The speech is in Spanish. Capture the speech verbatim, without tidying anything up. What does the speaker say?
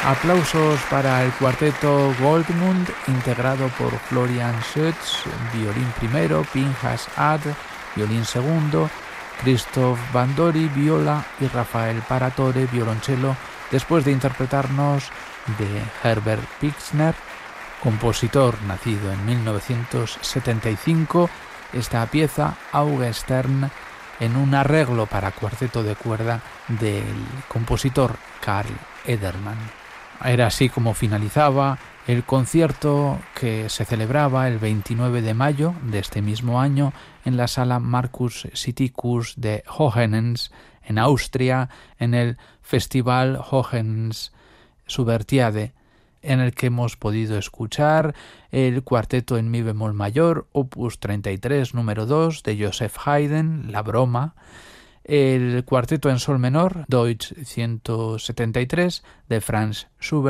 Aplausos para el cuarteto Goldmund, integrado por Florian Schütz, violín primero, Pinchas Ad, violín segundo, Christoph Bandori, viola y Rafael Paratore, violonchelo, después de interpretarnos de Herbert Pixner, compositor nacido en mil novecientos setenta y cinco, esta pieza Auge Stern en un arreglo para cuarteto de cuerda del compositor Karl Edermann. Era así como finalizaba el concierto que se celebraba el veintinueve de mayo de este mismo año en la sala Marcus Sitticus de Hohenems, en Austria, en el Festival Hohenems Subvertiade, en el que hemos podido escuchar el cuarteto en mi bemol mayor, opus treinta y tres, número dos, de Joseph Haydn, La Broma, el cuarteto en sol menor, Deutsch ciento setenta y tres, de Franz Schubert,